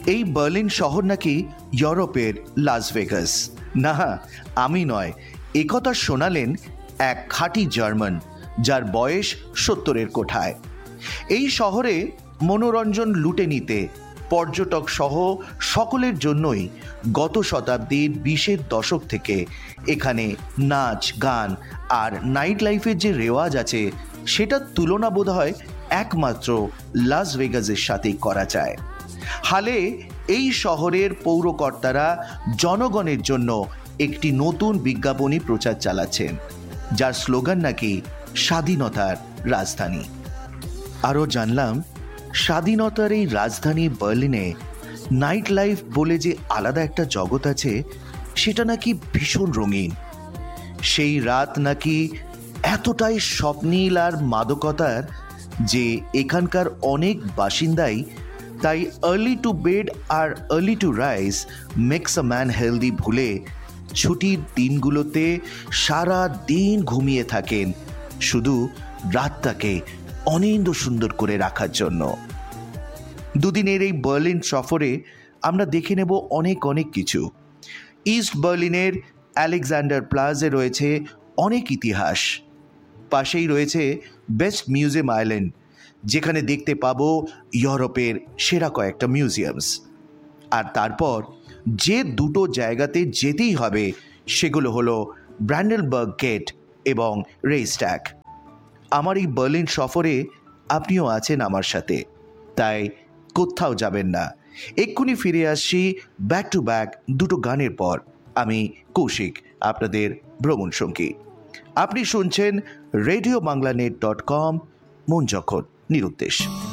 এই বার্লিন শহর নাকি ইউরোপের লাস ভেগাস। না, আমি নয়, একথা শোনালেন এক খাঁটি জার্মান, যার বয়স 70-এর কোঠায়। এই শহরে মনোরঞ্জন লুটে নিতে পর্যটক সহ সকলের জন্যই গত শতাব্দীর 20-এর দশক থেকে এখানে নাচ, গান আর নাইট লাইফের যে রেওয়াজ আছে সেটার তুলনা বোধহয় একমাত্র লাস ভেগাসের সাথেই করা যায়। হালে এই শহরের পৌরকর্তারা জনগণের জন্য একটি নতুন বিজ্ঞাপনী প্রচার চালাচ্ছেন, যার স্লোগান নাকি স্বাধীনতার রাজধানী। আরও জানলাম, স্বাধীনতার এই রাজধানী বার্লিনে নাইট লাইফ বলে যে আলাদা একটা জগৎ আছে, সেটা নাকি ভীষণ রঙিন। সেই রাত নাকি এতটাই স্বপ্নীল আর মাদকতার যে এখানকার অনেক বাসিন্দাই তাই early to bed R early to rise makes a man healthy ভুলে ছুটির দিনগুলোতে সারা দিন ঘুমিয়ে থাকেন, শুধু রাতটাকে অনিন্দ সুন্দর করে রাখার জন্য। দুদিনের এই বার্লিন সফরে আমরা দেখে নেব অনেক কিছু। ইস্ট বার্লিনের আলেকজান্ডার প্লাজে রয়েছে অনেক ইতিহাস। পাশেই রয়েছে বেস্ট মিউজিয়াম আইল্যান্ড, যেখানে দেখতে পাবো ইউরোপের সেরা কয়েকটা মিউজিয়ামস। আর তারপর যে দুটো জায়গাতে যেতেই হবে সেগুলো হলো ব্র্যান্ডেনবার্গ গেট এবং রেইস্ট্যাগ। আমার এই বার্লিন সফরে আপনিও আছেন আমার সাথে, তাই কোথাও যাবেন না। এক্ষুনি ফিরে আসছি ব্যাক টু ব্যাক দুটো গানের পর। আমি কৌশিক, আপনাদের ভ্রমণ সঙ্গী। আপনি শুনছেন রেডিওবাংলানেট.com, মন যখন নিরুদ্দেশ।